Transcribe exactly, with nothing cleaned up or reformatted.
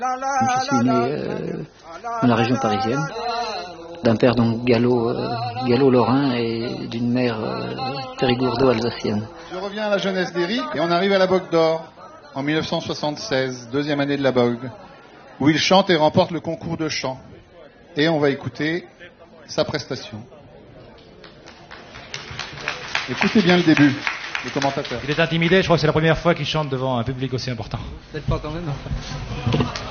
Je suis né euh, dans la région parisienne, d'un père donc gallo, euh, gallo-lorrain et d'une mère euh, périgourdo-alsacienne. Je reviens à la jeunesse d'Éric et on arrive à la Bogue d'Or en mille neuf cent soixante-seize, deuxième année de la Bogue, où il chante et remporte le concours de chant. Et on va écouter sa prestation. Écoutez bien le début, le commentateur. Il est intimidé, je crois que c'est la première fois qu'il chante devant un public aussi important. Peut-être pas quand même.